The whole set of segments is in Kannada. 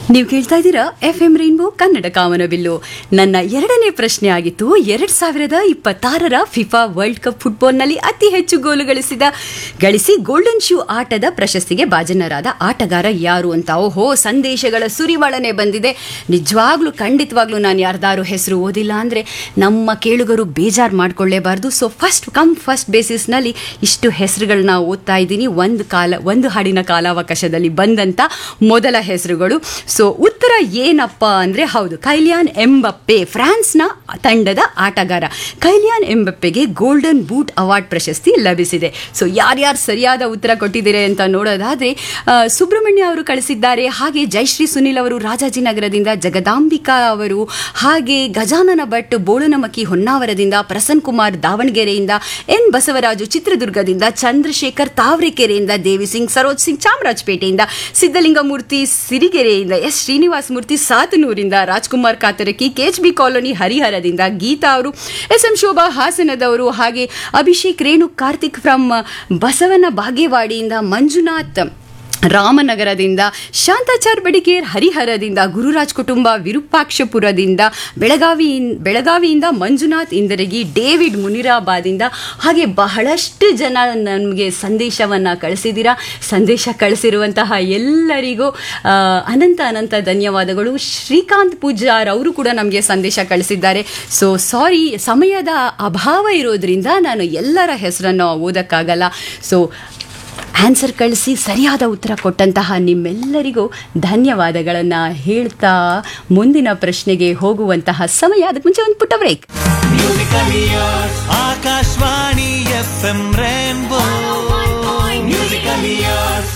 ನೀವು ಕೇಳ್ತಾ ಇದ್ದೀರಾ FM ರೈನ್ಬೋ ಕನ್ನಡ ಕಾಮನಬಿಲ್ಲು. ನನ್ನ ಎರಡನೇ ಪ್ರಶ್ನೆ ಆಗಿತ್ತು, 2026ರ ಫಿಫಾ ವರ್ಲ್ಡ್ ಕಪ್ ಫುಟ್ಬಾಲ್ನಲ್ಲಿ ಅತಿ ಹೆಚ್ಚು ಗೋಲು ಗಳಿಸಿ ಗೋಲ್ಡನ್ ಶೂ ಆಟದ ಪ್ರಶಸ್ತಿಗೆ ಭಾಜನರಾದ ಆಟಗಾರ ಯಾರು ಅಂತ. ಓಹೋ, ಸಂದೇಶಗಳ ಸುರಿಮಳನೆ ಬಂದಿದೆ. ನಿಜವಾಗ್ಲೂ ಖಂಡಿತವಾಗ್ಲೂ ನಾನು ಯಾರ್ದಾರು ಹೆಸರು ಓದಿಲ್ಲ ಅಂದರೆ ನಮ್ಮ ಕೇಳುಗರು ಬೇಜಾರು ಮಾಡ್ಕೊಳ್ಳೇಬಾರ್ದು. ಸೊ ಫಸ್ಟ್ ಬೇಸಿಸ್ನಲ್ಲಿ ಇಷ್ಟು ಹೆಸರುಗಳನ್ನ ಓದ್ತಾ ಇದ್ದೀನಿ. ಒಂದು ಹಾಡಿನ ಕಾಲಾವಕಾಶದಲ್ಲಿ ಬಂದಂಥ ಮೊದಲ ಹೆಸರುಗಳು. ಸೊ ಉತ್ತರ ಏನಪ್ಪ ಅಂದರೆ ಹೌದು, ಕೈಲಿಯಾನ್ ಎಂಬಪ್ಪೆ, ಫ್ರಾನ್ಸ್ನ ತಂಡದ ಆಟಗಾರ. ಕೈಲಿಯಾನ್ ಎಂಬಪ್ಪೆಗೆ ಗೋಲ್ಡನ್ ಬೂಟ್ ಅವಾರ್ಡ್ ಪ್ರಶಸ್ತಿ ಲಭಿಸಿದೆ. ಸೊ ಯಾರ್ಯಾರು ಸರಿಯಾದ ಉತ್ತರ ಕೊಟ್ಟಿದ್ದೀರಿ ಅಂತ ನೋಡೋದಾದರೆ ಸುಬ್ರಹ್ಮಣ್ಯ ಅವರು ಕಳಿಸಿದ್ದಾರೆ, ಹಾಗೆ ಜಯಶ್ರೀ ಸುನಿಲ್ ಅವರು ರಾಜಾಜಿನಗರದಿಂದ, ಜಗದಾಂಬಿಕಾ ಅವರು, ಹಾಗೆ ಗಜಾನನ ಭಟ್ ಬೋಳನಮಕ್ಕಿ ಹೊನ್ನಾವರದಿಂದ, ಪ್ರಸನ್ ಕುಮಾರ್ ದಾವಣಗೆರೆಯಿಂದ, ಎನ್ ಬಸವರಾಜು ಚಿತ್ರದುರ್ಗದಿಂದ, ಚಂದ್ರಶೇಖರ್ ತಾವರೆಕೆರೆಯಿಂದ, ದೇವಿ Singh Saroj Singh ಚಾಮರಾಜಪೇಟೆಯಿಂದ, Siddalingamurthy ಸಿರಿಗೆರೆಯಿಂದ, S Srinivasa Murthy ಸಾತನೂರಿಂದ, Rajkumar Katarki KHB colony ಹರಿಹರದಿಂದ, Geetha ಅವರು, SM ಶೋಭಾ ಹಾಸನದವರು, ಹಾಗೆ ಅಭಿಷೇಕ್ ರೇಣು ಕಾರ್ತಿಕ್ ಫ್ರಮ್ ಬಸವನ ಬಾಗೇವಾಡಿಯಿಂದ, ಮಂಜುನಾಥ್ ರಾಮನಗರದಿಂದ, ಶಾಂತಾಚಾರ್ ಬಡಿಗೇರ್ ಹರಿಹರದಿಂದ, ಗುರುರಾಜ್ ಕುಟುಂಬ ವಿರೂಪಾಕ್ಷಪುರದಿಂದ, ಬೆಳಗಾವಿಯಿಂದ ಮಂಜುನಾಥ್ ಇಂದರಗಿ, ಡೇವಿಡ್ ಮುನಿರಾಬಾದಿಂದ, ಹಾಗೆ ಬಹಳಷ್ಟು ಜನ ನಮಗೆ ಸಂದೇಶವನ್ನು ಕಳಿಸಿದ್ದೀರಾ. ಸಂದೇಶ ಕಳಿಸಿರುವಂತಹ ಎಲ್ಲರಿಗೂ ಅನಂತ ಧನ್ಯವಾದಗಳು. ಶ್ರೀಕಾಂತ್ ಪೂಜಾರ್ ಅವರು ಕೂಡ ನಮಗೆ ಸಂದೇಶ ಕಳಿಸಿದ್ದಾರೆ. ಸೊ ಸಾರಿ, ಸಮಯದ ಅಭಾವ ಇರೋದ್ರಿಂದ ನಾನು ಎಲ್ಲರ ಹೆಸರನ್ನು ಓದಕ್ಕಾಗಲ್ಲ. ಸೊ ಆನ್ಸರ್ ಕಳಿಸಿ ಸರಿಯಾದ ಉತ್ತರ ಕೊಟ್ಟಂತಹ ನಿಮ್ಮೆಲ್ಲರಿಗೂ ಧನ್ಯವಾದಗಳನ್ನು ಹೇಳ್ತಾ ಮುಂದಿನ ಪ್ರಶ್ನೆಗೆ ಹೋಗುವಂತಹ ಸಮಯ. ಅದಕ್ಕೆ ಮುಂಚೆ ಒಂದು ಪುಟ್ಟ break. Akashvani FM rainbow musical years.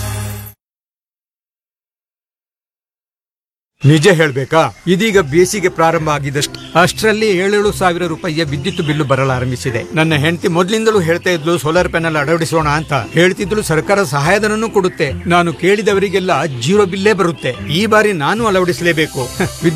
ನಿಜ ಹೇಳ್ಬೇಕಾ, ಇದೀಗ ಬೇಸಿಗೆ ಪ್ರಾರಂಭ ಆಗಿದಷ್ಟು ಅಷ್ಟರಲ್ಲಿ 7,000 ರೂಪಾಯಿಯ ವಿದ್ಯುತ್ ಬಿಲ್ಲು ಬರಲಾರಂಭಿಸಿದೆ. ನನ್ನ ಹೆಂಡತಿ ಮೊದಲಿಂದಲೂ ಹೇಳ್ತಾ ಇದ್ಲು ಸೋಲಾರ್ ಪ್ಯಾನೆಲ್ ಅಳವಡಿಸೋಣ ಅಂತ. ಹೇಳ್ತಿದ್ಲು ಸರ್ಕಾರ ಸಹಾಯಧನನೂ ಕೊಡುತ್ತೆ. ನಾನು ಕೇಳಿದವರಿಗೆಲ್ಲ ಜೀರೋ ಬಿಲ್ಲೇ ಬರುತ್ತೆ. ಈ ಬಾರಿ ನಾನು ಅಳವಡಿಸಲೇಬೇಕು.